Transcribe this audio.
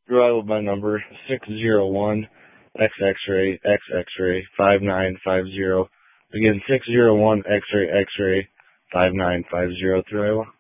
through Iowa by number 601 X X-ray 5950. Again, 601 X-ray 5950 through Iowa.